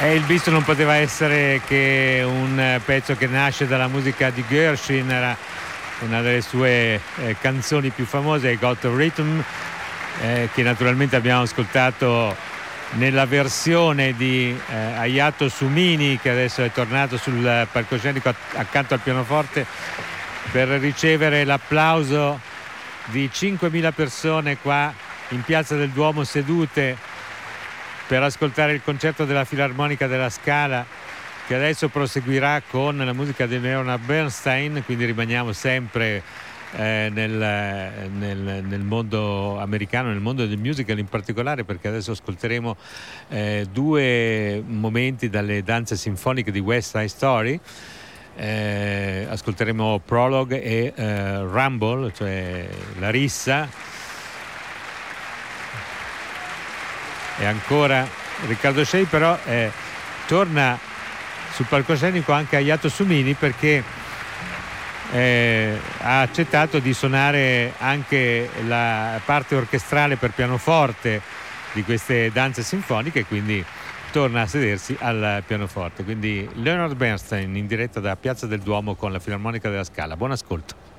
Il visto non poteva essere che un pezzo che nasce dalla musica di Gershwin, era una delle sue canzoni più famose, I Got a Rhythm, che naturalmente abbiamo ascoltato nella versione di Hayato Sumini, che adesso è tornato sul palcoscenico accanto al pianoforte per ricevere l'applauso di 5.000 persone qua in Piazza del Duomo sedute per ascoltare il concerto della Filarmonica della Scala, che adesso proseguirà con la musica di Leonard Bernstein. Quindi rimaniamo sempre nel mondo americano, nel mondo del musical in particolare, perché adesso ascolteremo due momenti dalle danze sinfoniche di West Side Story. Ascolteremo Prologue e Rumble, cioè la rissa. E ancora Riccardo Shea, però torna sul palcoscenico anche Hayato Sumini, perché ha accettato di suonare anche la parte orchestrale per pianoforte di queste danze sinfoniche, quindi torna a sedersi al pianoforte. Quindi Leonard Bernstein in diretta da Piazza del Duomo con la Filarmonica della Scala. Buon ascolto.